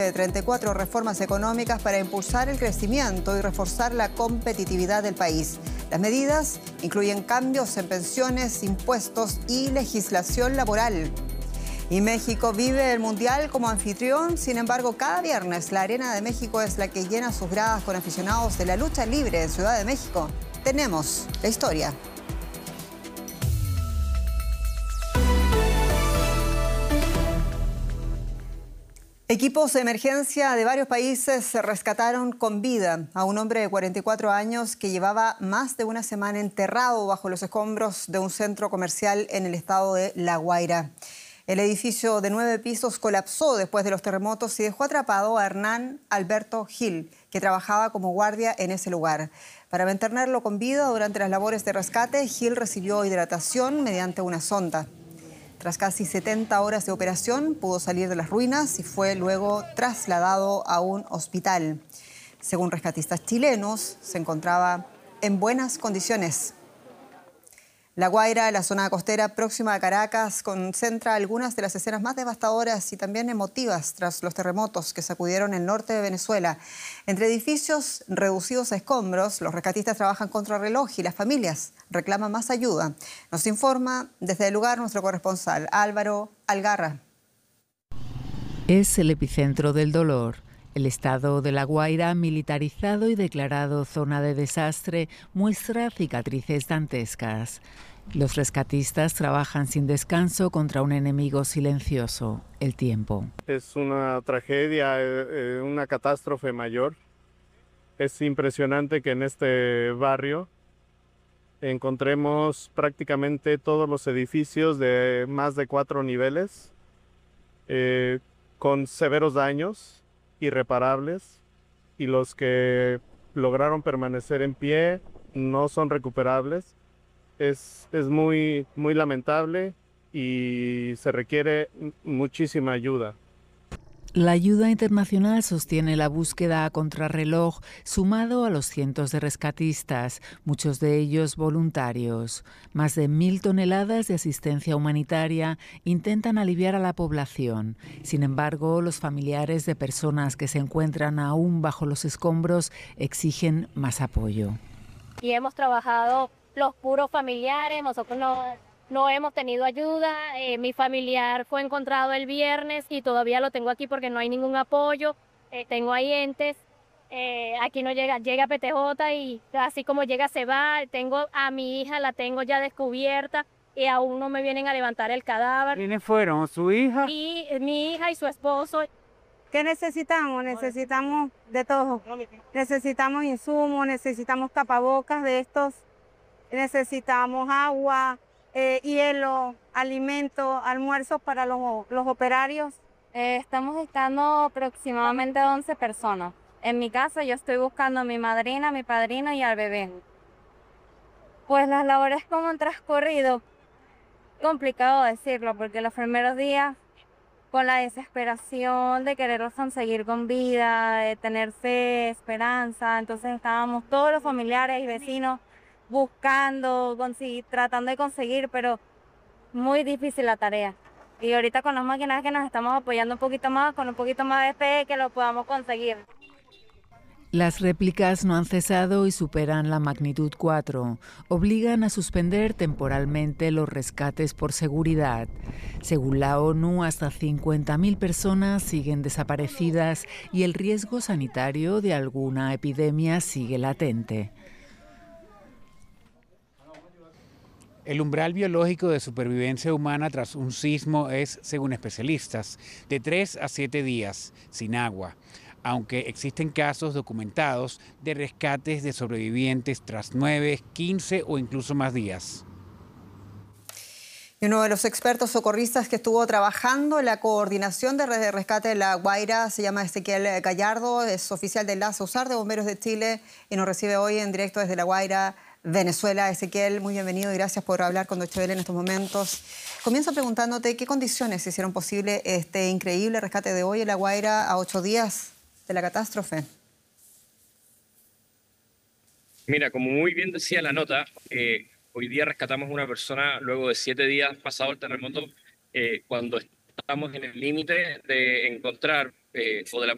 de 34 reformas económicas para impulsar el crecimiento y reforzar la competitividad del país. Las medidas incluyen cambios en pensiones, impuestos y legislación laboral. Y México vive el Mundial como anfitrión. Sin embargo, cada viernes la Arena de México es la que llena sus gradas con aficionados de la lucha libre en Ciudad de México. Tenemos la historia. Equipos de emergencia de varios países rescataron con vida a un hombre de 44 años que llevaba más de una semana enterrado bajo los escombros de un centro comercial en el estado de La Guaira. El edificio de 9 pisos colapsó después de los terremotos y dejó atrapado a Hernán Alberto Gil, que trabajaba como guardia en ese lugar. Para mantenerlo con vida durante las labores de rescate, Gil recibió hidratación mediante una sonda. Tras casi 70 horas de operación, pudo salir de las ruinas y fue luego trasladado a un hospital. Según rescatistas chilenos, se encontraba en buenas condiciones. La Guaira, la zona costera próxima a Caracas, concentra algunas de las escenas más devastadoras y también emotivas tras los terremotos que sacudieron el norte de Venezuela. Entre edificios reducidos a escombros, los rescatistas trabajan contra reloj y las familias reclaman más ayuda. Nos informa desde el lugar nuestro corresponsal, Álvaro Algarra. Es el epicentro del dolor. El estado de La Guaira, militarizado y declarado zona de desastre, muestra cicatrices dantescas. Los rescatistas trabajan sin descanso contra un enemigo silencioso, el tiempo. Es una tragedia, una catástrofe mayor. Es impresionante que en este barrio encontremos prácticamente todos los edificios de más de 4 niveles con severos daños irreparables, y los que lograron permanecer en pie no son recuperables. Es muy lamentable y se requiere muchísima ayuda. La ayuda internacional sostiene la búsqueda a contrarreloj, sumado a los cientos de rescatistas, muchos de ellos voluntarios. Más de 1.000 toneladas de asistencia humanitaria intentan aliviar a la población. Sin embargo, los familiares de personas que se encuentran aún bajo los escombros exigen más apoyo. Y hemos trabajado los puros familiares, nosotros no hemos tenido ayuda. Mi familiar fue encontrado el viernes y todavía lo tengo aquí porque no hay ningún apoyo. Tengo ahí entes, aquí no llega PTJ y así como llega se va. Tengo a mi hija, la tengo ya descubierta y aún no me vienen a levantar el cadáver. ¿Quiénes fueron? ¿Su hija? Y mi hija y su esposo. ¿Qué necesitamos? Necesitamos de todo. Necesitamos insumos, necesitamos tapabocas de estos, necesitamos agua, hielo, alimento, almuerzos para los operarios. Estamos buscando aproximadamente 11 personas. En mi caso yo estoy buscando a mi madrina, a mi padrino y al bebé. Pues las labores como han transcurrido, complicado decirlo, porque los primeros días con la desesperación de quererlos conseguir con vida, de tener fe, esperanza, entonces estábamos todos los familiares y vecinos buscando, tratando de conseguir, pero muy difícil la tarea. Y ahorita con las máquinas que nos estamos apoyando un poquito más, con un poquito más de fe que lo podamos conseguir. Las réplicas no han cesado y superan la magnitud 4. Obligan a suspender temporalmente los rescates por seguridad. Según la ONU, hasta 50.000 personas siguen desaparecidas y el riesgo sanitario de alguna epidemia sigue latente. El umbral biológico de supervivencia humana tras un sismo es, según especialistas, de 3 a 7 días, sin agua, aunque existen casos documentados de rescates de sobrevivientes tras 9, 15 o incluso más días. Y uno de los expertos socorristas que estuvo trabajando en la coordinación de rescate de La Guaira se llama Ezequiel Gallardo, es oficial de enlace USAR de Bomberos de Chile y nos recibe hoy en directo desde La Guaira, Venezuela. Ezequiel, muy bienvenido y gracias por hablar con Deutsche Welle en estos momentos. Comienzo preguntándote qué condiciones hicieron posible este increíble rescate de hoy en La Guaira a 8 días de la catástrofe. Mira, como muy bien decía la nota, hoy día rescatamos a una persona luego de 7 días pasado el terremoto, cuando estamos en el límite de encontrar o de la